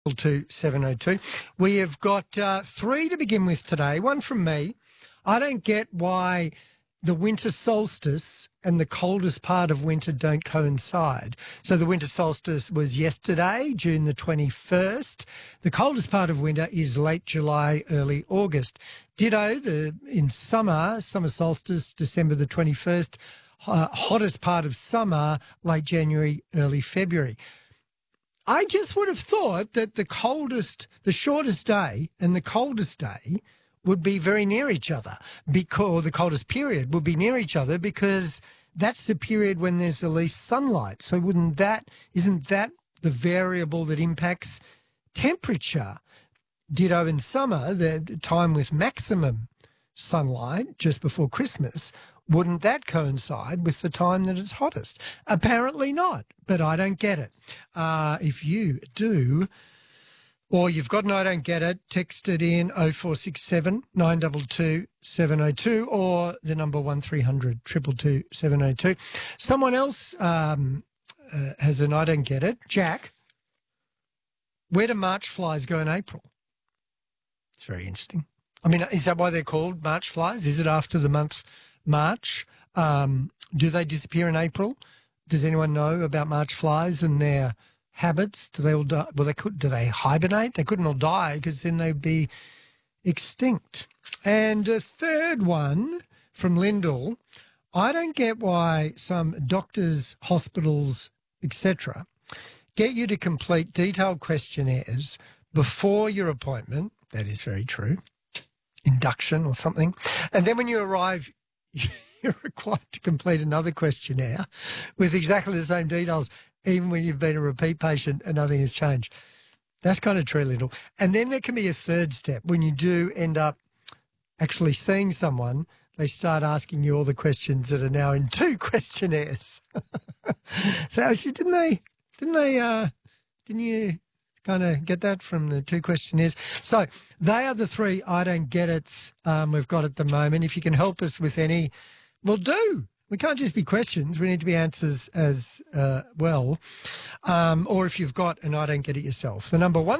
To 702. We have got three to begin with today. One from me. I don't get why the winter solstice and the coldest part of winter don't coincide. So the winter solstice was yesterday, June the 21st. The coldest part of winter is late July, early August. Ditto in summer solstice, December the 21st. Hottest part of summer, late January, early February. I just would have thought that the shortest day and the coldest day would be very near each other, because the coldest period would be near each other because that's the period when there's the least sunlight. So isn't that the variable that impacts temperature? Ditto in summer, the time with maximum sunlight just before Christmas. Wouldn't that coincide with the time that it's hottest? Apparently not, but I don't get it. If you do, or you've got an I don't get it, text it in 0467 922 702 or the number 1300 222 702. Someone else has an I don't get it. Jack, where do March flies go in April? It's very interesting. I mean, is that why they're called March flies? Is it after the month March? Do they disappear in April? Does anyone know about March flies and their habits? Do they all die? Well, do they hibernate? They couldn't all die because then they'd be extinct. And a third one from Lyndall. I don't get why some doctors, hospitals, etc., get you to complete detailed questionnaires before your appointment. That is very true. Induction or something. And then when you arrive, you're required to complete another questionnaire with exactly the same details, even when you've been a repeat patient and nothing has changed. That's kind of true, Little. And then there can be a third step. When you do end up actually seeing someone, they start asking you all the questions that are now in two questionnaires. So actually, didn't you kind of get that from the two questionnaires? So they are the three I don't get it's we've got at the moment. If you can help us with any, well, do. We can't just be questions. We need to be answers as well. Or if you've got an I don't get it yourself. The number one